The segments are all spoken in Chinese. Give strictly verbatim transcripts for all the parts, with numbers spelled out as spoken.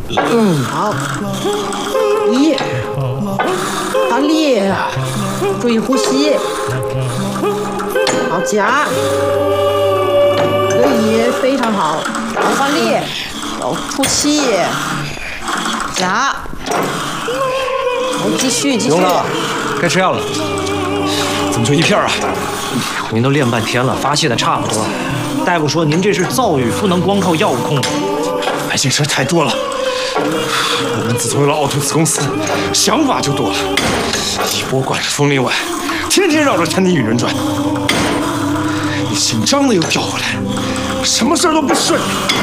嗯，好。一，发力，注意呼吸。好，夹。可以，非常好。好，发力，好，吐气，夹。好，继续，继续。 勇哥，该吃药了。 怎么就一片啊？ 您都练半天了，发泄的差不多了。大夫说您这是躁郁，不能光靠药物控制。 烦心事太多了。我们自从有了奥图斯公司，想法就多了。一波管着风铃丸，天天绕着餐厅与人转。你姓张的又调回来，什么事儿都不顺。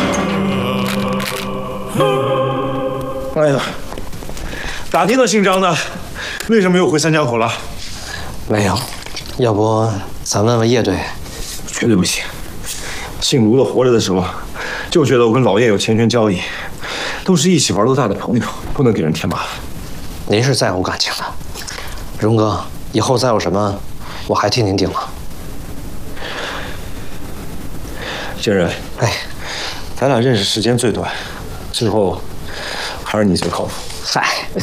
哎呀，打听到姓张的，为什么又回三江口了？ 没有，要不咱问问叶队？ 绝对不行。姓卢的活着的时候，就觉得我跟老叶有钱权交易，都是一起玩到大的朋友，不能给人添麻烦。 您是在乎感情的，荣哥，以后再有什么，我还替您顶了。 杰仁， 哎， 咱俩认识时间最短，之后还是你最靠谱。 嗨，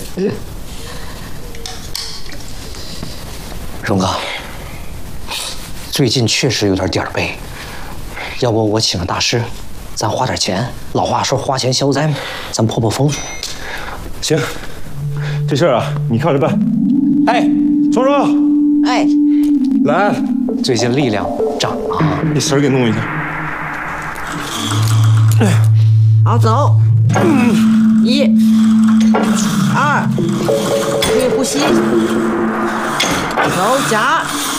荣哥，最近确实有点点儿背，要不我请个大师，咱花点钱。老话说花钱消灾嘛，咱破破风。 行，这事儿啊，你看着办。哎，双双， 哎， 来， 最近力量涨了， 你绳儿给弄一下。 好，走。一、二，注意呼吸。走，夹。